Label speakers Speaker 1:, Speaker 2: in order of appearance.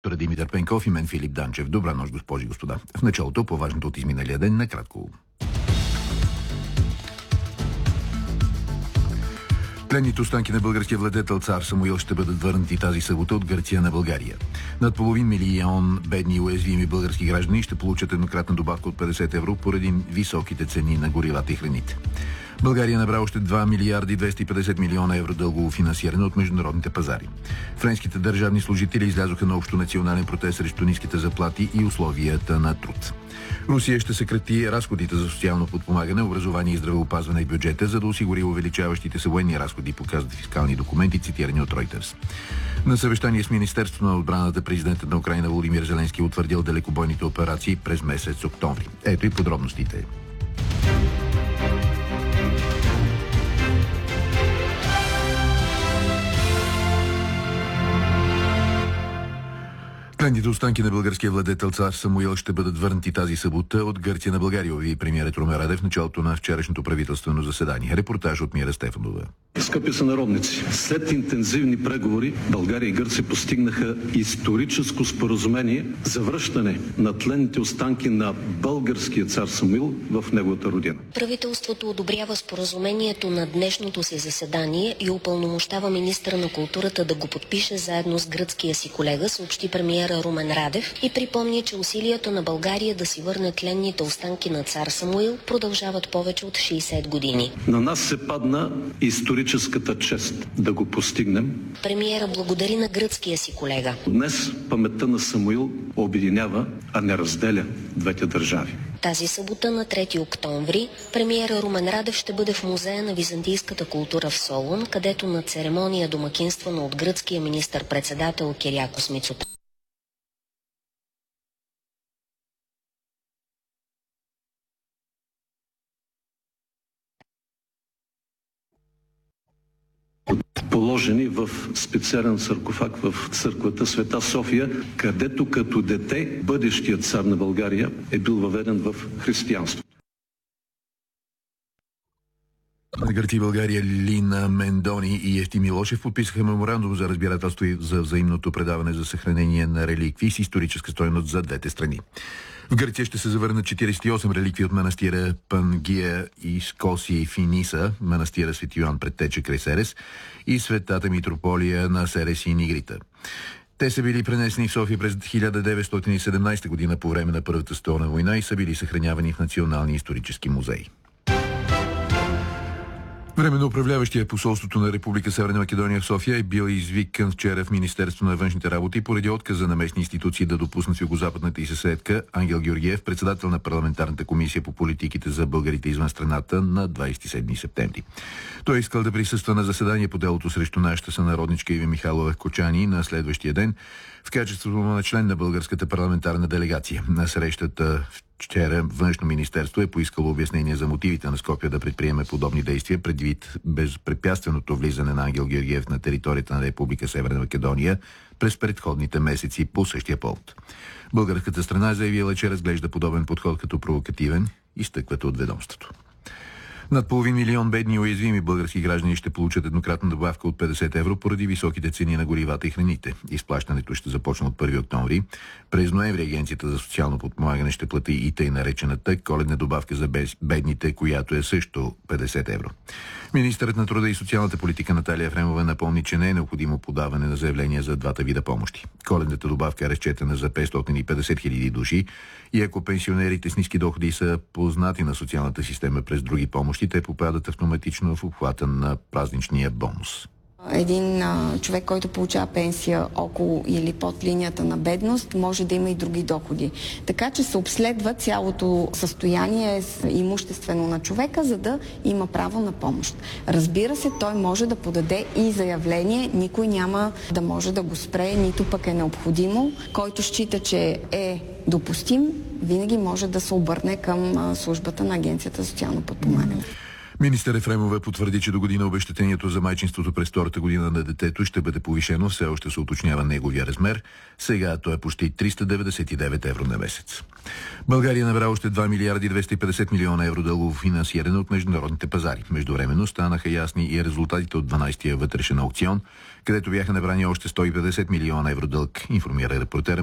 Speaker 1: Димитър Пенков и мен Филип Данчев. Добра нощ, госпожи и господа. В началото, по-важното от изминалия ден, накратко. Пленните останки на българския владетел цар Самуил ще бъдат върнати тази събота от Гърция на България. Над половин милион бедни и уязвими български граждани ще получат еднократна добавка от 50 евро поради високите цени на горивата и храните. България набра още 2 милиарда и 250 милиона евро дългово финансиране от международните пазари. Френските държавни служители излязоха на общо национален протест срещу ниските заплати и условията на труд. Русия ще съкрати разходите за социално подпомагане, образование и здравеопазване и бюджета, за да осигури увеличаващите се военни разходи, показват фискални документи, цитирани от Reuters. На съвещание с Министерството на отбраната президентът на Украйна Володимир Зеленски утвърдил далекобойните операции през месец октомври. Ето и подробностите. Пленните останки на българския владетел цар Самуил ще бъдат върнати тази събота от Гърция на България, обяви премиерът Румен Радев в началото на вчерашното правителствено заседание. Репортаж от Мира Стефанова.
Speaker 2: Скъпи сънародници, след интензивни преговори България и Гърция постигнаха историческо споразумение за връщане на тленните останки на българския цар Самуил в неговата родина.
Speaker 3: Правителството одобрява споразумението на днешното си заседание и упълномощава министъра на културата да го подпише заедно с гръцкия си колега, съобщи премиера Румен Радев и припомни, че усилията на България да си върне тленните останки на цар Самуил продължават повече от 60 години.
Speaker 2: На нас се падна историческата чест да го постигнем.
Speaker 3: Премиера благодари на гръцкия си колега.
Speaker 2: Днес паметта на Самуил обединява, а не разделя двете държави.
Speaker 3: Тази събота на 3 октомври премиера Румен Радев ще бъде в Музея на византийската култура в Солун, където на церемония домакинствана от гръцкия министър-председател Кириакос Мицотакис.
Speaker 2: Положени в специален саркофаг в църквата Света София, където като дете бъдещият цар на България е бил въведен в християнство.
Speaker 1: На Гърция и България Лина Мендони и Евтим Милошев подписаха меморандум за разбирателство и за взаимното предаване за съхранение на реликвии с историческа стойност за двете страни. В Гърция ще се завърнат 48 реликвии от манастира Пангия и Скосия и Финиса, манастира Свети Йоан Предтеча край Серес и Светата Митрополия на Серес и Нигрита. Те са били пренесени в София през 1917 година по време на Първата световна война и са били съхранявани в Националния исторически музей. Временно управляващия посолството на Република Северна Македония в София е бил извикан вчера в Министерство на външните работи поради отказа на местни институции да допуснат в югозападната и съседка Ангел Георгиев, председател на парламентарната комисия по политиките за българите извън страната, на 27 септември. Той искал да присъства на заседание по делото срещу нашата сънародничка Иви Михайлова Кочани на следващия ден в качеството на член на българската парламентарна делегация. На срещата вчера Външно министерство е поискало обяснение за мотивите на Скопие да предприеме подобни действия предвид безпрепятственото влизане на Ангел Георгиев на територията на Република Северна Македония през предходните месеци по същия повод. Българската страна е заявила, че разглежда подобен подход като провокативен, изтъкват от ведомството. Над половин милион бедни и уязвими български граждани ще получат еднократна добавка от 50 евро поради високите цени на горивата и храните. Изплащането ще започне от 1 октомври. През ноември Агенцията за социално подпомагане ще плати и тъй наречената коледна добавка за бедните, която е също 50 евро. Министърът на труда и социалната политика Наталия Ефремова напомни, че не е необходимо подаване на заявления за двата вида помощи. Коледната добавка е разчетена за 550 хиляди души и ако пенсионерите с ниски доходи са познати на социалната система през други помощи, те попадат автоматично в обхвата на празничния бонус.
Speaker 4: Един човек, който получава пенсия около или под линията на бедност, може да има и други доходи. Така че се обследва цялото състояние имуществено на човека, за да има право на помощ. Разбира се, той може да подаде и заявление, никой няма да може да го спре, нито пък е необходимо. Който счита, че е допустим, винаги може да се обърне към службата на Агенцията за социално подпомагане.
Speaker 1: Министър Ефремова потвърди, че до година обезщетението за майчинството през втората година на детето ще бъде повишено. Все още се уточнява неговия размер. Сега то е почти 399 евро на месец. България набра още 2 милиарда и 250 милиона евро дългово финансиране от международните пазари. Междувременно станаха ясни и резултатите от 12-тия вътрешен аукцион, където бяха набрани още 150 милиона евро дълг, информира репортера